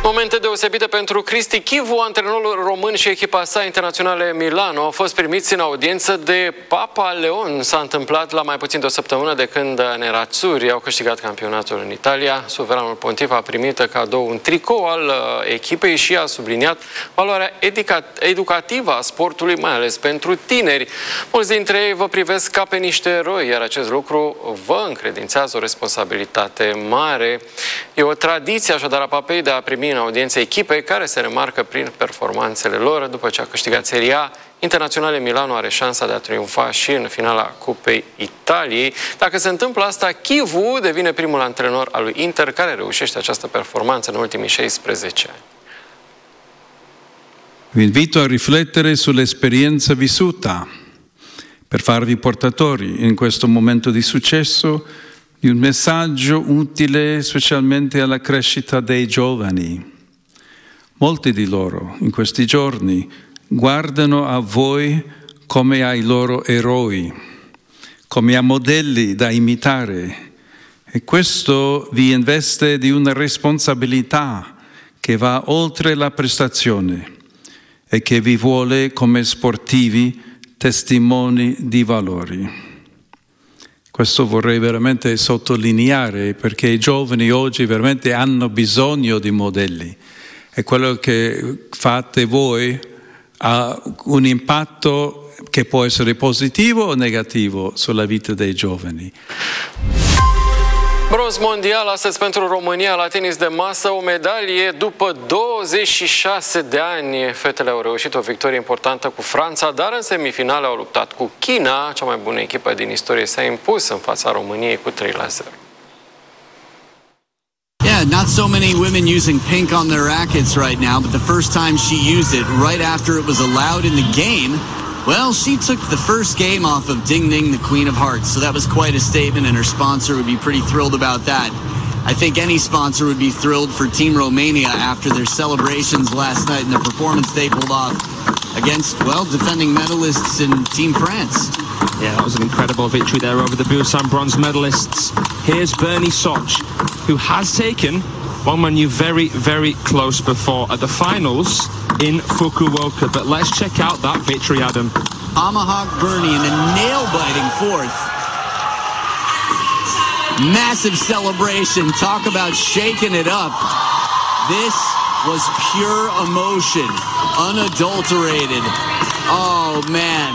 Momente deosebite pentru Cristi Chivu, antrenorul român și echipa sa internaționale Milano au fost primiți în audiență de Papa Leon. S-a întâmplat la mai puțin de o săptămână de când nerazzurri au câștigat campionatul în Italia. Suveranul pontif a primit cadou un tricou al echipei și a subliniat valoarea educativă a sportului, mai ales pentru tineri. Mulți dintre ei vă privesc ca pe niște eroi, iar acest lucru vă încredințează o responsabilitate mare. E o tradiție așadar a papei de a primi în audiență echipei care se remarcă prin performanțele lor. După ce a câștigat Serie A, Internaționale Milano are șansa de a triumfa și în finala Cupei Italiei. Dacă se întâmplă asta, Chivu devine primul antrenor al lui Inter care reușește această performanță în ultimii 16 ani. Vi invito a riflettere sull'esperienza vissuta per farvi portatori in questo momento di successo di un messaggio utile specialmente alla crescita dei giovani. Molti di loro in questi giorni guardano a voi come ai loro eroi, come a modelli da imitare, e questo vi investe di una responsabilità che va oltre la prestazione e che vi vuole come sportivi testimoni di valori. Questo vorrei veramente sottolineare, perché i giovani oggi veramente hanno bisogno di modelli e quello che fate voi ha un impatto che può essere positivo o negativo sulla vita dei giovani. Bronz mondial astăzi pentru România la tenis de masă, o medalie după 26 de ani. Fetele au reușit o victorie importantă cu Franța, dar în semifinale au luptat cu China. Cea mai bună echipă din istorie s-a impus în fața României cu 3-0. Yeah, not so many women using pink on their rackets right now, but the first time she used it right after it was allowed in the game, well, she took the first game off of Ding Ding, the Queen of Hearts. So that was quite a statement, and her sponsor would be pretty thrilled about that. I think any sponsor would be thrilled for Team Romania after their celebrations last night and the performance they pulled off against, well, defending medalists in Team France. Yeah, that was an incredible victory there over the Busan bronze medalists. Here's Bernie Soch, who has taken one man you very, very close before at the finals in Fukuoka. But let's check out that victory, Adam. Tomahawk Bernie in a nail-biting fourth. Massive celebration. Talk about shaking it up. This was pure emotion, unadulterated. Oh, man.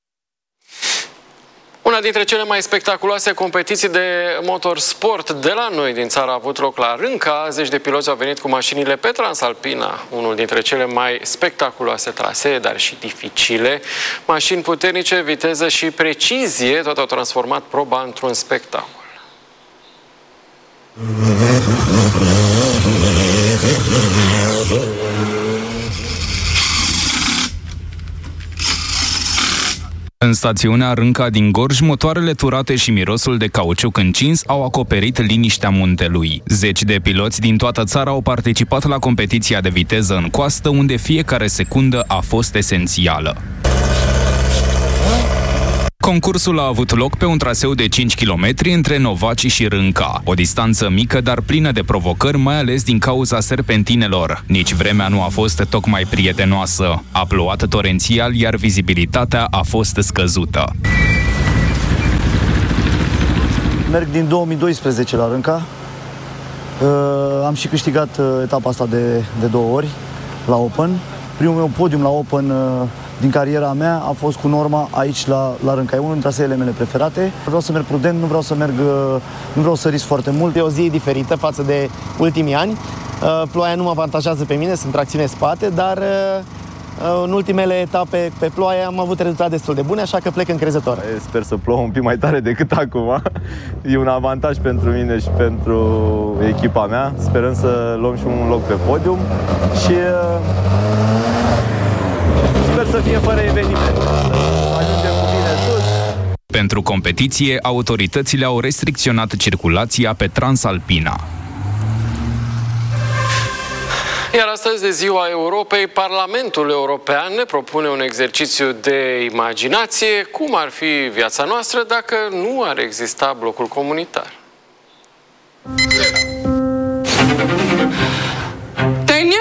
Una dintre cele mai spectaculoase competiții de motorsport de la noi din țară a avut loc la Rânca. Zeci de piloți au venit cu mașinile pe Transalpina, unul dintre cele mai spectaculoase trasee, dar și dificile. Mașini puternice, viteză și precizie, toate au transformat proba într-un spectacol. În stațiunea Rânca din Gorj, motoarele turate și mirosul de cauciuc încins au acoperit liniștea muntelui. Zeci de piloți din toată țara au participat la competiția de viteză în coastă, unde fiecare secundă a fost esențială. Concursul a avut loc pe un traseu de 5 km între Novaci și Rânca. O distanță mică, dar plină de provocări, mai ales din cauza serpentinelor. Nici vremea nu a fost tocmai prietenoasă. A plouat torențial, iar vizibilitatea a fost scăzută. Merg din 2012 la Rânca. Am și câștigat etapa asta de 2 ori la Open. Primul meu podium la Open din cariera mea a fost cu Norma aici la Rânca. E unul dintre traseele mele preferate. Vreau să merg prudent, nu vreau să risc foarte mult. E o zi diferită față de ultimii ani. Ploaia nu mă avantajează pe mine, sunt tracțiune spate, dar în ultimele etape pe ploaie am avut rezultate destul de bune, așa că plec încrezător. Sper să plouă un pic mai tare decât acum. E un avantaj pentru mine și pentru echipa mea. Sperăm să luăm și un loc pe podium și sper să fie fără eveniment. Ajungem cu bine sus. Pentru competiție, autoritățile au restricționat circulația pe Transalpina. Iar astăzi, de Ziua Europei, Parlamentul European ne propune un exercițiu de imaginație. Cum ar fi viața noastră dacă nu ar exista blocul comunitar?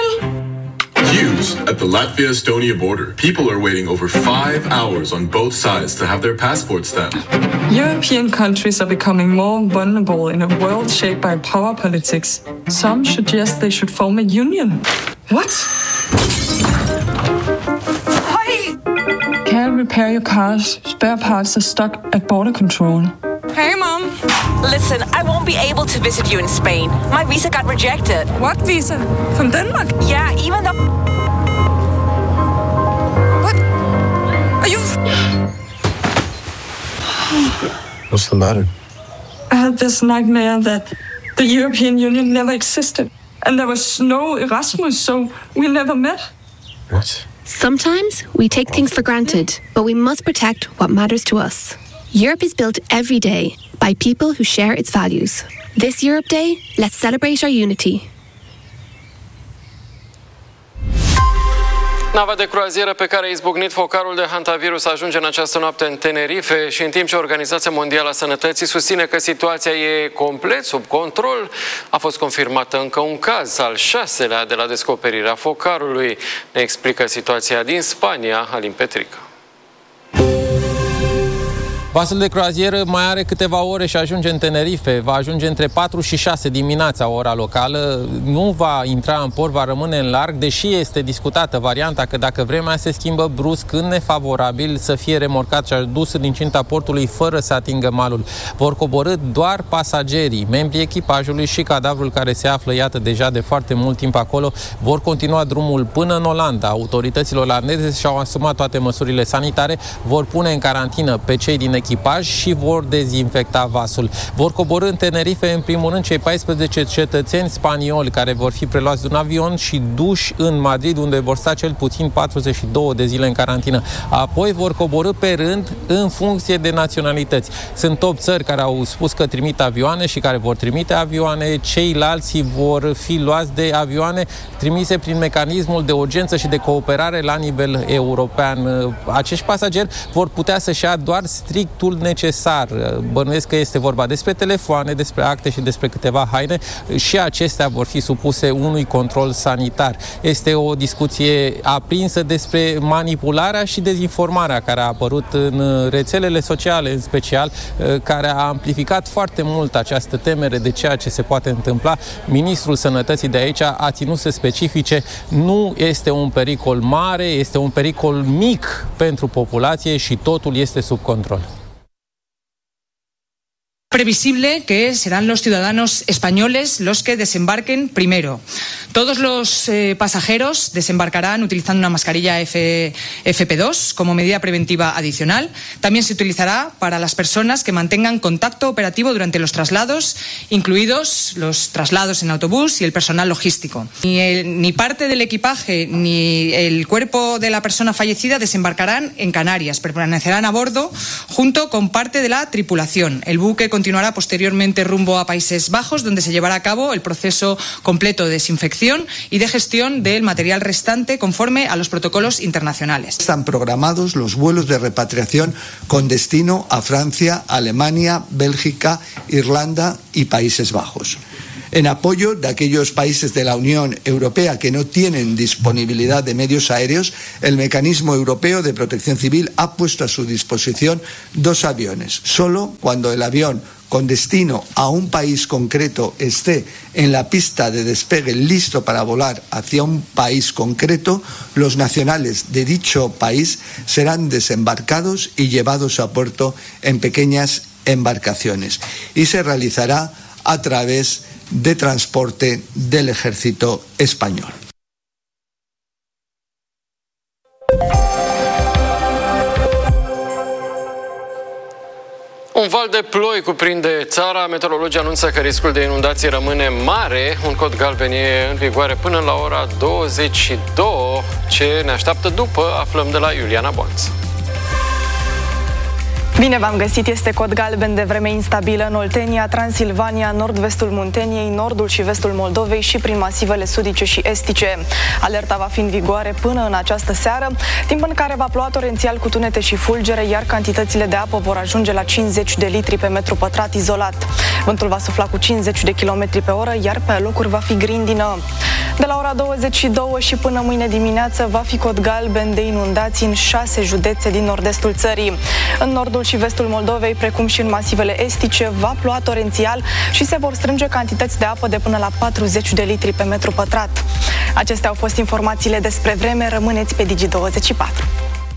the Latvia-Estonia border. People are waiting over 5 hours on both sides to have their passports stamped. European countries are becoming more vulnerable in a world shaped by power politics. Some suggest they should form a union. What? Hi! Can't repair your cars. Spare parts are stuck at border control. Hey, Mom. Listen, I won't be able to visit you in Spain. My visa got rejected. What visa? From Denmark? Yeah, even though... What? Are you... What's the matter? I had this nightmare that the European Union never existed. And there was no Erasmus, so we never met. What? Sometimes we take things for granted, but we must protect what matters to us. Europe is built every day by people who share its values. This Europe Day, let's celebrate our unity. Nava de croazieră pe care a izbucnit focarul de hantavirus ajunge în această noapte în Tenerife și în timp ce Organizația Mondială a Sănătății susține că situația e complet sub control, a fost confirmată încă un caz, al 6-lea de la descoperirea focarului. Ne explică situația din Spania, Alin Petrică. Vasul de croazieră mai are câteva ore și ajunge în Tenerife. Va ajunge între 4 și 6 dimineața, ora locală. Nu va intra în port, va rămâne în larg, deși este discutată varianta că dacă vremea se schimbă brusc în nefavorabil, să fie remorcat și adus din cinta portului fără să atingă malul. Vor coborî doar pasagerii, membrii echipajului și cadavrul care se află, iată, deja de foarte mult timp acolo, vor continua drumul până în Olanda. Autoritățile olandeze și-au asumat toate măsurile sanitare, vor pune în carantină pe cei din echipaj și vor dezinfecta vasul. Vor coborî în Tenerife, în primul rând, cei 14 cetățeni spanioli care vor fi preluați de un avion și duși în Madrid, unde vor sta cel puțin 42 de zile în carantină. Apoi vor coborî pe rând în funcție de naționalități. Sunt 8 țări care au spus că trimit avioane și care vor trimite avioane. Ceilalți vor fi luați de avioane trimise prin mecanismul de urgență și de cooperare la nivel european. Acești pasageri vor putea să-și ia doar strictul necesar. Bănuiesc că este vorba despre telefoane, despre acte și despre câteva haine și acestea vor fi supuse unui control sanitar. Este o discuție aprinsă despre manipularea și dezinformarea care a apărut în rețelele sociale, în special, care a amplificat foarte mult această temere de ceea ce se poate întâmpla. Ministrul Sănătății de aici a ținut să specifice: nu este un pericol mare, este un pericol mic pentru populație și totul este sub control. Previsible que serán los ciudadanos españoles los que desembarquen primero. Todos los pasajeros desembarcarán utilizando una mascarilla FP2 como medida preventiva adicional. También se utilizará para las personas que mantengan contacto operativo durante los traslados, incluidos los traslados en autobús y el personal logístico. Ni parte del equipaje ni el cuerpo de la persona fallecida desembarcarán en Canarias. Permanecerán a bordo junto con parte de la tripulación. El buque continuará posteriormente rumbo a Países Bajos, donde se llevará a cabo el proceso completo de desinfección y de gestión del material restante conforme a los protocolos internacionales. Están programados los vuelos de repatriación con destino a Francia, Alemania, Bélgica, Irlanda y Países Bajos. En apoyo de aquellos países de la Unión Europea que no tienen disponibilidad de medios aéreos, el Mecanismo Europeo de Protección Civil ha puesto a su disposición 2 aviones. Solo cuando el avión con destino a un país concreto esté en la pista de despegue listo para volar hacia un país concreto, los nacionales de dicho país serán desembarcados y llevados a puerto en pequeñas embarcaciones y se realizará a través de transporte del ejército español. Un val de ploi cuprinde țara. Meteorologii anunță că riscul de inundații rămâne mare. Un cod galben e în vigoare până la ora 22. Ce ne așteaptă după, aflăm de la Iuliana Bonț. Bine v-am găsit, este cod galben de vreme instabilă în Oltenia, Transilvania, nord-vestul Munteniei, nordul și vestul Moldovei și prin masivele sudice și estice. Alerta va fi în vigoare până în această seară, timp în care va ploua torențial cu tunete și fulgere, iar cantitățile de apă vor ajunge la 50 de litri pe metru pătrat izolat. Vântul va sufla cu 50 de km pe oră, iar pe locuri va fi grindină. De la ora 22 și până mâine dimineață va fi cod galben de inundații în 6 județe din nord-estul țării. În nordul și vestul Moldovei, precum și în masivele estice, va ploua torențial și se vor strânge cantități de apă de până la 40 de litri pe metru pătrat. Acestea au fost informațiile despre vreme. Rămâneți pe Digi24.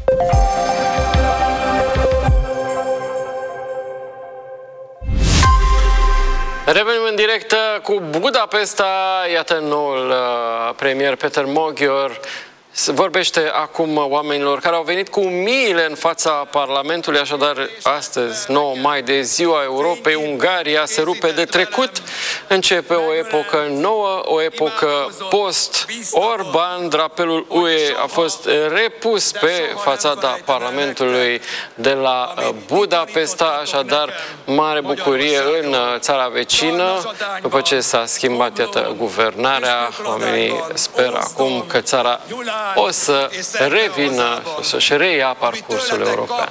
Revenim în direct cu Budapesta. Iată noul premier Peter Moghior vorbește acum oamenilor care au venit cu miile în fața Parlamentului. Așadar, astăzi, 9 mai, de Ziua Europei, Ungaria se rupe de trecut. Începe o epocă nouă, o epocă post-Orban. Drapelul UE a fost repus pe fațada Parlamentului de la Budapesta. Așadar, mare bucurie în țara vecină. După ce s-a schimbat, iată, guvernarea, oamenii speră acum că țara o să revină, o să-și reia parcursul european.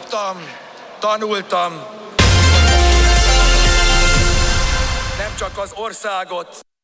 Nem csak az országot,